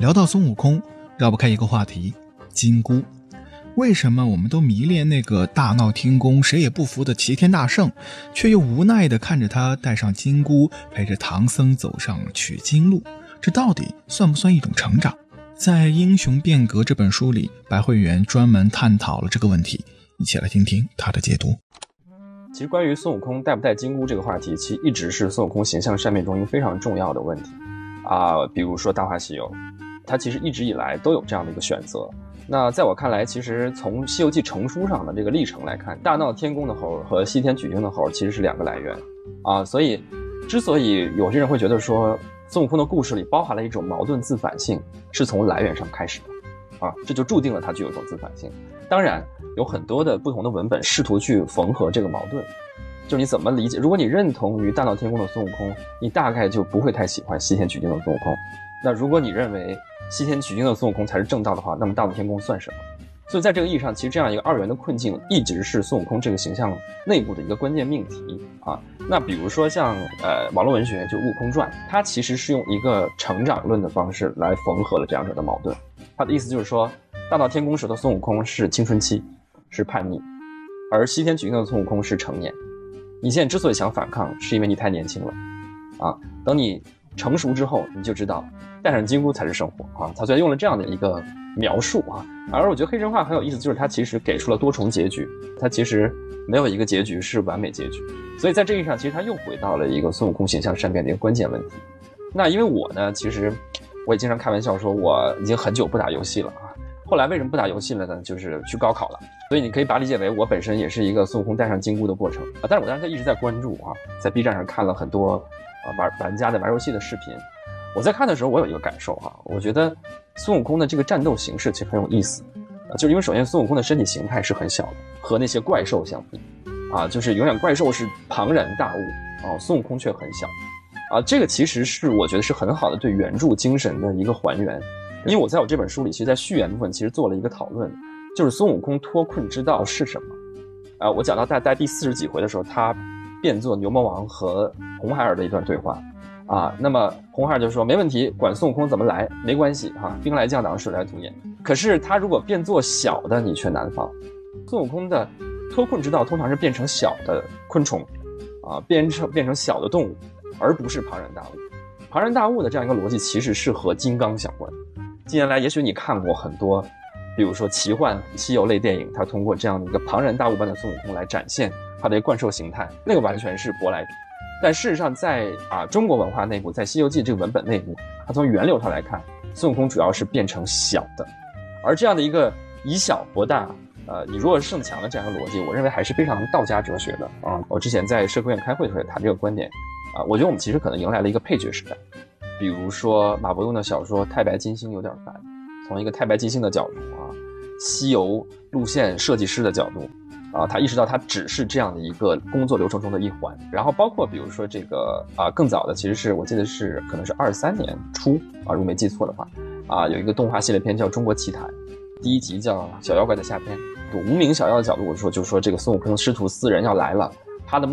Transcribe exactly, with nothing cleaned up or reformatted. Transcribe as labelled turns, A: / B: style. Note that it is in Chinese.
A: 聊到孙悟空，绕不开一个话题，金箍。为什么我们都迷恋那个大闹天宫谁也不服的齐天大圣，却又无奈地看着他戴上金箍，陪着唐僧走上取经路？这到底算不算一种成长？在《英雄变革》这本书里，白慧媛专门探讨了这个问题，一起来听听他的解读。
B: 其实关于孙悟空戴不戴金箍这个话题，其实一直是孙悟空形象善变中一个非常重要的问题啊。比如说《大话西游》，它其实一直以来都有这样的一个选择。那在我看来，其实从《西游记》成书上的这个历程来看，大闹天宫的猴和西天取经的猴其实是两个来源啊。所以，之所以有些人会觉得说孙悟空的故事里包含了一种矛盾自反性，是从来源上开始的啊，这就注定了它具有一种自反性。当然，有很多的不同的文本试图去缝合这个矛盾，就是你怎么理解？如果你认同于大闹天宫的孙悟空，你大概就不会太喜欢西天取经的孙悟空。那如果你认为西天取经的孙悟空才是正道的话，那么大闹天宫算什么？所以在这个意义上，其实这样一个二元的困境一直是孙悟空这个形象内部的一个关键命题啊。那比如说像呃网络文学就《悟空传》，它其实是用一个成长论的方式来缝合了这两者的矛盾。它的意思就是说，大闹天宫时的孙悟空是青春期，是叛逆，而西天取经的孙悟空是成年。你现在之所以想反抗，是因为你太年轻了啊。等你成熟之后，你就知道戴上金箍才是生活啊。他虽然用了这样的一个描述啊，而我觉得黑神话很有意思，就是它其实给出了多重结局，它其实没有一个结局是完美结局。所以在这个意义上，其实它又回到了一个孙悟空形象善变的一个关键问题。那因为我呢，其实我也经常开玩笑说，我已经很久不打游戏了啊。后来为什么不打游戏了呢？就是去高考了。所以你可以把它理解为我本身也是一个孙悟空戴上金箍的过程啊。但是我当时一直在关注啊，在 B 站上看了很多啊玩玩家的玩游戏的视频。我在看的时候，我有一个感受哈、啊，我觉得孙悟空的这个战斗形式其实很有意思啊，就是因为首先孙悟空的身体形态是很小的，和那些怪兽相比啊，就是永远怪兽是庞然大物啊，孙悟空却很小啊，这个其实是我觉得是很好的对原著精神的一个还原。因为我在我这本书里，其实在序言部分其实做了一个讨论，就是孙悟空脱困之道是什么啊？我讲到大概第四十几回的时候，他变作牛魔王和红孩儿的一段对话啊。那么红孩儿就说没问题，管孙悟空怎么来没关系哈、啊，兵来将挡，水来土掩。可是他如果变作小的，你却难防。孙悟空的脱困之道通常是变成小的昆虫啊，变成变成小的动物，而不是庞然大物。庞然大物的这样一个逻辑，其实是和金刚相关。近年来也许你看过很多比如说奇幻西游类电影，它通过这样的一个庞然大物般的孙悟空来展现它的怪兽形态，那个完全是舶来品。但事实上在啊中国文化内部，在西游记这个文本内部，它从源流上来看，孙悟空主要是变成小的。而这样的一个以小博大呃以弱胜强的这样一个逻辑，我认为还是非常道家哲学的啊。我之前在社科院开会的时候也谈这个观点啊，我觉得我们其实可能迎来了一个配角时代。比如说马伯庸的小说《太白金星》有点烦，从一个太白金星的角度啊，西游路线设计师的角度啊，他意识到他只是这样的一个工作流程中的一环。然后包括比如说这个啊更早的，其实是我记得是可能是二三年初啊，如果没记错的话啊，有一个动画系列片叫《中国奇谭》，第一集叫《小妖怪的夏天》。无名小妖的角度，我说就是说这个孙悟空师徒四人要来了，他的